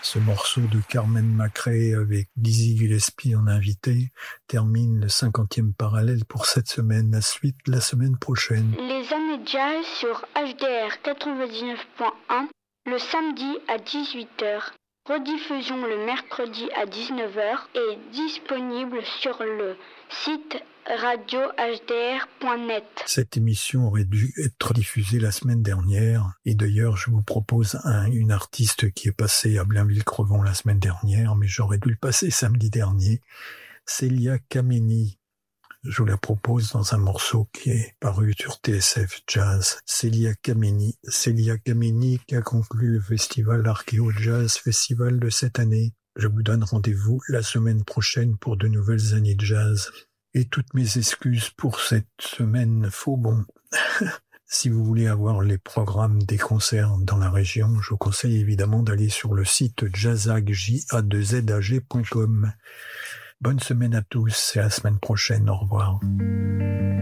Ce morceau de Carmen McRae avec Dizzy Gillespie en invité termine le 50e parallèle pour cette semaine. La suite la semaine prochaine. Les années jazz sur HDR 99.1 le samedi à 18h. Rediffusion le mercredi à 19h et disponible sur le site radiohdr.net. Cette émission aurait dû être diffusée la semaine dernière et d'ailleurs je vous propose une artiste qui est passée à Blainville-Crevon la semaine dernière, mais j'aurais dû le passer samedi dernier, Célia Kameni. Je vous la propose dans un morceau qui est paru sur TSF Jazz. Célia Kameni qui a conclu le festival Archéo Jazz Festival de cette année. Je vous donne rendez-vous la semaine prochaine pour de nouvelles années de jazz. Et toutes mes excuses pour cette semaine faux bon. Si vous voulez avoir les programmes des concerts dans la région, je vous conseille évidemment d'aller sur le site jazag.com. Bonne semaine à tous et à la semaine prochaine. Au revoir.